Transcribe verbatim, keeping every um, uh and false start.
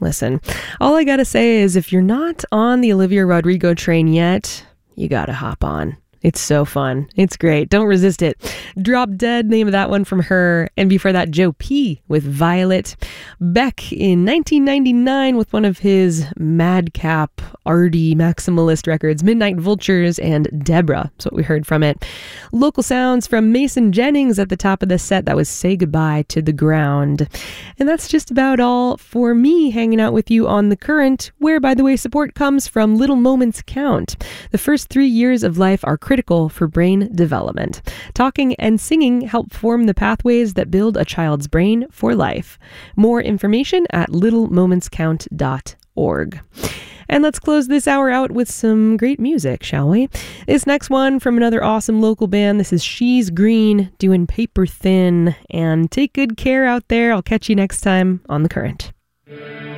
listen, all I gotta say is if you're not on the Olivia Rodrigo train yet, you gotta hop on. It's so fun. It's great. Don't resist it. Drop Dead, name of that one from her. And before that, Joe P. with Violet. Beck in nineteen ninety-nine with one of his madcap, arty, maximalist records, Midnight Vultures and Deborah. That's what we heard from it. Local sounds from Mason Jennings at the top of the set. That was Say Goodbye to the Ground. And that's just about all for me hanging out with you on The Current, where, by the way, support comes from Little Moments Count. The first three years of life are critical critical for brain development. Talking and singing help form the pathways that build a child's brain for life. More information at little moments count dot org. And let's close this hour out with some great music, shall we? This next one from another awesome local band. This is She's Green doing Paper Thin. And take good care out there. I'll catch you next time on The Current.